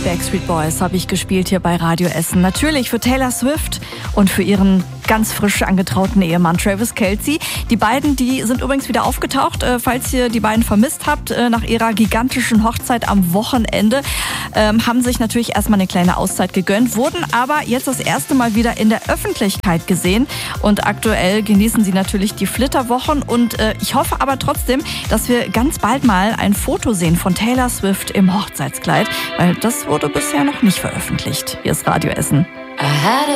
Backstreet Boys habe ich gespielt hier bei Radio Essen. Natürlich für Taylor Swift und für ihren ganz frisch angetrauten Ehemann Travis Kelce. Die beiden, die sind übrigens wieder aufgetaucht, falls ihr die beiden vermisst habt. Nach ihrer gigantischen Hochzeit am Wochenende haben sich natürlich erstmal eine kleine Auszeit gegönnt, wurden aber jetzt das erste Mal wieder in der Öffentlichkeit gesehen. Und aktuell genießen sie natürlich die Flitterwochen. Und ich hoffe aber trotzdem, dass wir ganz bald mal ein Foto sehen von Taylor Swift im Hochzeitskleid, weil das wurde bisher noch nicht veröffentlicht. Hier ist Radio Essen.